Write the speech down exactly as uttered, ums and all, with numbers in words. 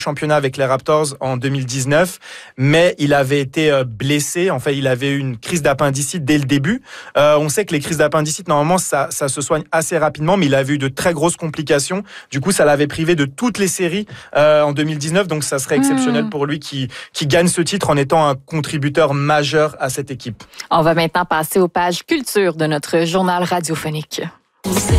championnat avec les Raptors en deux mille dix-neuf, mais il avait été blessé. En fait, il avait eu une crise d'appendicite dès le début. Euh, on sait que les crises d'appendicite, normalement, ça, ça se soigne assez rapidement, mais il avait eu de très grosses complications. Du coup, ça l'avait privé de toutes les séries euh, en deux mille dix-neuf, donc ça serait exceptionnel mmh. pour lui qui, qui gagne ce titre en étant un contributeur majeur à cette équipe. On va maintenant passer aux pages culture de notre journal radiophonique.